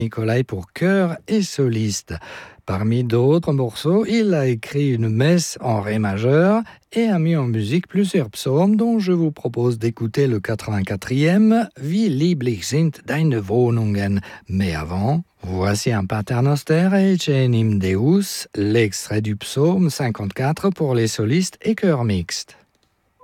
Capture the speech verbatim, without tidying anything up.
Nicolai pour chœur et soliste. Parmi d'autres morceaux, il a écrit une messe en ré majeur et a mis en musique plusieurs psaumes dont je vous propose d'écouter le quatre-vingt-quatrième Wie lieblich sind deine Wohnungen. Mais avant, voici un Paternoster Ecce enim Deus, l'extrait du psaume cinquante-quatre pour les solistes et chœurs mixtes.